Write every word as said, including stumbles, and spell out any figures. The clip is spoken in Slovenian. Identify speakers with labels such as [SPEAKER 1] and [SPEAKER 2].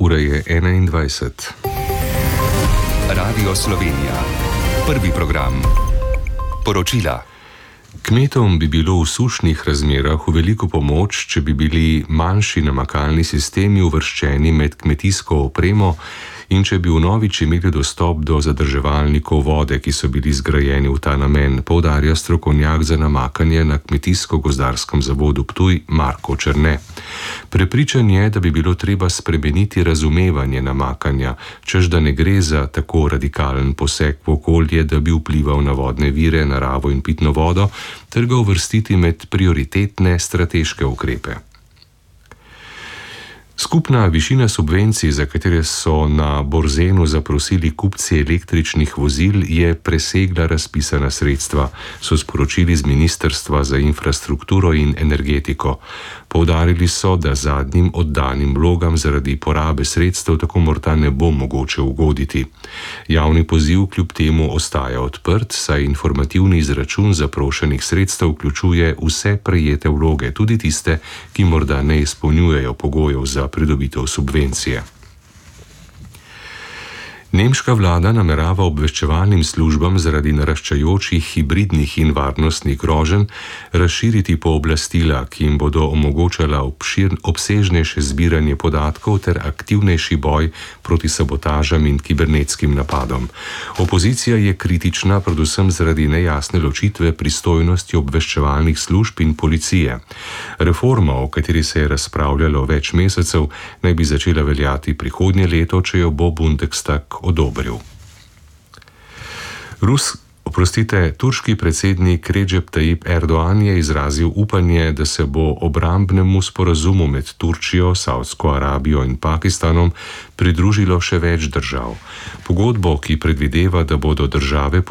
[SPEAKER 1] Ura je enaindvajset.
[SPEAKER 2] Radio Slovenija. Prvi program. Poročila.
[SPEAKER 1] Kmetom bi bilo v sušnih razmerah v veliko pomoč, če bi bili manjši namakalni sistemi uvrščeni med kmetijsko opremo in če bi vnovič imeli dostop do zadrževalnikov vode, ki so bili zgrajeni v ta namen, poudarja strokovnjak za namakanje na Kmetijsko-gozdarskem zavodu Ptuj Marko Černe. Prepričan je, da bi bilo treba spremeniti razumevanje namakanja, čež da ne gre za tako radikalen poseg v okolje, da bi vplival na vodne vire, naravo in pitno vodo, ter ga uvrstiti med prioritetne strateške ukrepe. Skupna višina subvencij, za katere so na Borzenu zaprosili kupci električnih vozil, je presegla razpisana sredstva, so sporočili z Ministrstva za infrastrukturo in energetiko. Poudarili so, da zadnjim oddanim vlogam zaradi porabe sredstev tako morda ne bo mogoče ugoditi. Javni poziv kljub temu ostaja odprt, saj informativni izračun zaprošenih sredstev vključuje vse prejete vloge, tudi tiste, ki morda ne izpolnjujejo pogojev za pridobitev subvencije. Nemška vlada namerava obveščevalnim službam zaradi naraščajočih hibridnih in varnostnih groženj razširiti pooblastila, ki jim bodo omogočala obšir, obsežnejše zbiranje podatkov ter aktivnejši boj proti sabotažam in kibernetskim napadom. Opozicija je kritična predvsem zaradi nejasne ločitve pristojnosti obveščevalnih služb in policije. Reforma, o kateri se je razpravljalo več mesecev, naj bi začela veljati prihodnje leto, če jo bo Bundestag odobril. Rus, oprostite, turški predsednik Recep Tayyip Erdoğan je izrazil upanje, da se bo obrambnemu sporazumu med Turčijo, Savdsko Arabijo in Pakistanom pridružilo še več držav. Pogodbo, ki predvideva, da bodo države